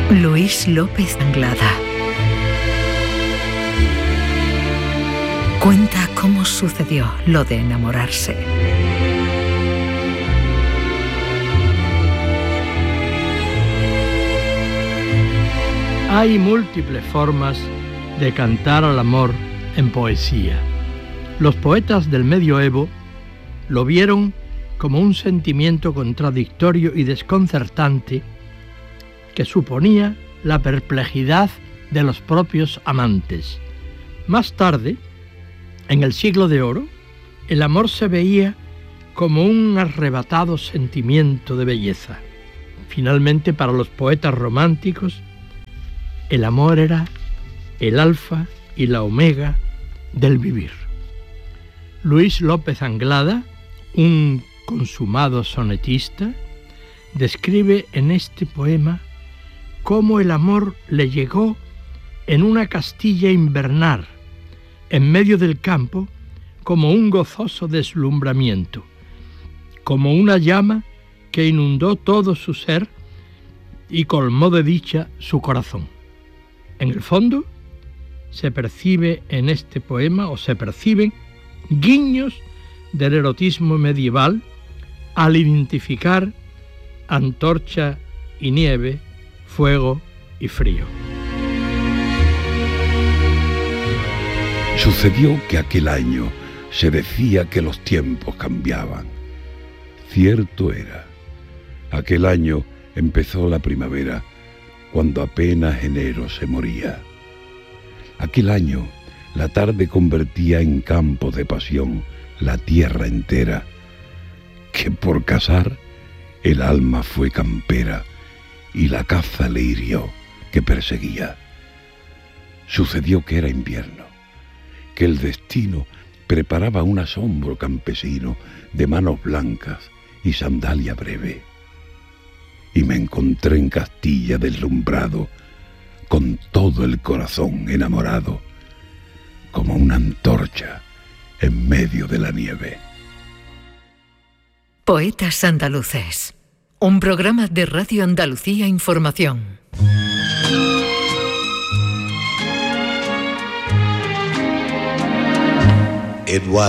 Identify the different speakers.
Speaker 1: Luis López Anglada cuenta cómo sucedió lo de enamorarse.
Speaker 2: Hay múltiples formas de cantar al amor en poesía. Los poetas del medioevo lo vieron como un sentimiento contradictorio y desconcertante que suponía la perplejidad de los propios amantes. Más tarde, en el Siglo de Oro, el amor se veía como un arrebatado sentimiento de belleza. Finalmente, para los poetas románticos, el amor era el alfa y la omega del vivir. Luis López Anglada, un consumado sonetista, describe en este poema cómo el amor le llegó en una Castilla invernal, en medio del campo, como un gozoso deslumbramiento, como una llama que inundó todo su ser y colmó de dicha su corazón. En el fondo, se percibe en este poema, o se perciben, guiños del erotismo medieval al identificar antorcha y nieve, fuego y frío.
Speaker 3: Sucedió que aquel año se decía que los tiempos cambiaban. Cierto era. Aquel año empezó la primavera, cuando apenas enero se moría. Aquel año la tarde convertía en campo de pasión la tierra entera, que por cazar el alma fue campera y la caza le hirió que perseguía. Sucedió que era invierno, que el destino preparaba un asombro campesino de manos blancas y sandalia breve. Y me encontré en Castilla deslumbrado, con todo el corazón enamorado, como una antorcha en medio de la nieve.
Speaker 1: Poetas andaluces, un programa de Radio Andalucía Información.